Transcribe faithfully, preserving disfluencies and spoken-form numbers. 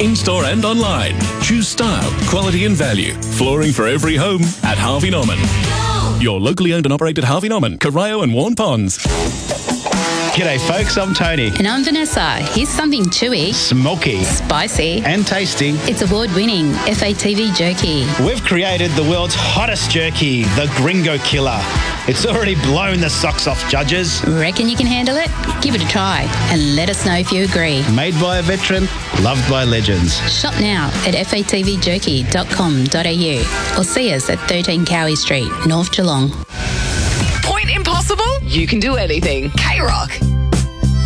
in-store and online. Choose style, quality and value. Flooring for every home at Harvey Norman. Your locally owned and operated Harvey Norman, Corio and Warn Ponds. G'day folks, I'm Tony. And I'm Vanessa. Here's something chewy, Smoky, spicy, and tasty. It's award-winning F A T V jerky. We've created the world's hottest jerky, the Gringo Killer. It's already blown the socks off judges. Reckon you can handle it? Give it a try and let us know if you agree. Made by a veteran, loved by legends. Shop now at f a t v jerky dot com dot a u or see us at thirteen Cowie Street, North Geelong. Point impossible? You can do anything. K-Rock.